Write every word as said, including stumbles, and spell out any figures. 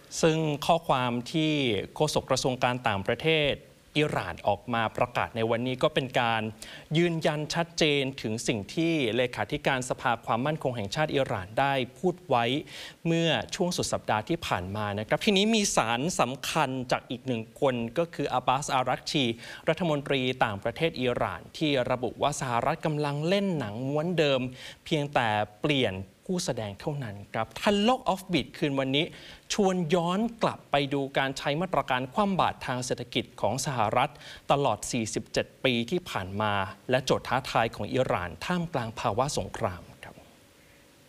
ซึ่งข้อความที่โฆษกกระทรวงการต่างประเทศอิหร่านออกมาประกาศในวันนี้ก็เป็นการยืนยันชัดเจนถึงสิ่งที่เลขาธิการสภาความมั่นคงแห่งชาติอิหร่านได้พูดไว้เมื่อช่วงสุดสัปดาห์ที่ผ่านมานะครับทีนี้มีสารสำคัญจากอีกหนึ่งคนก็คืออาบาส อารักชีรัฐมนตรีต่างประเทศอิหร่านที่ระบุว่าสหรัฐกำลังเล่นหนังม้วนเดิมเพียงแต่เปลี่ยนผู้แสดงเท่านั้นครับทันโลกออฟบิทคืนวันนี้ชวนย้อนกลับไปดูการใช้มาตรการคว่ำบาตรทางเศรษฐกิจของสหรัฐตลอด สี่สิบเจ็ด ปีที่ผ่านมาและโจทย์ท้าทายของอิหร่านท่ามกลางภาวะสงคราม